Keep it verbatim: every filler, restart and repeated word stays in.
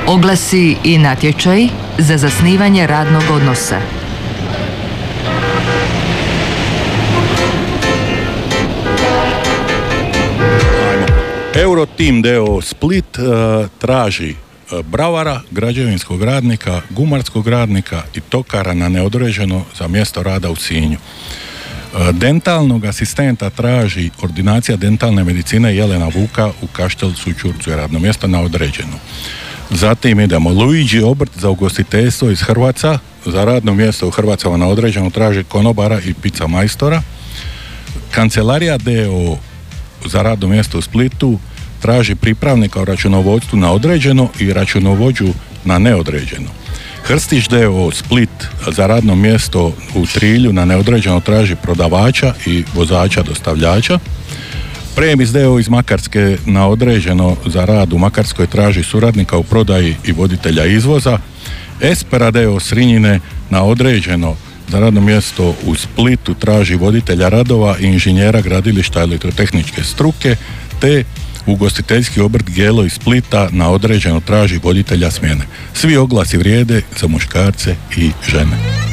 Oglasi i natječaj za zasnivanje radnog odnosa. Eurotim d o o Split uh, traži uh, bravara, građevinskog radnika, gumarskog radnika i tokara na neodređeno za mjesto rada u Sinju. Uh, dentalnog asistenta traži ordinacija dentalne medicine Jelena Vuka u Kaštelcu i Čurcu je radno mjesto na određeno. Zatim idemo Luigi obrt za ugostiteljstvo iz Hrvaca, za radno mjesto u Hrvacama na određeno traži konobara i pizza majstora. Kancelarija d o o za radno mjesto u Splitu traži pripravnika u računovodstvu na određeno i računovođu na neodređeno. Hrstić d o o Split za radno mjesto u Trilju na neodređeno traži prodavača i vozača dostavljača. Premis d o o iz Makarske na određeno za rad u Makarskoj traži suradnika u prodaji i voditelja izvoza. Espera d o o Srinjine na određeno za radno mjesto u Splitu traži voditelja radova i inženjera gradilišta elektrotehničke struke, te ugostiteljski obrt Gelo iz Splita na određeno traži voditelja smjene. Svi oglasi vrijede za muškarce i žene.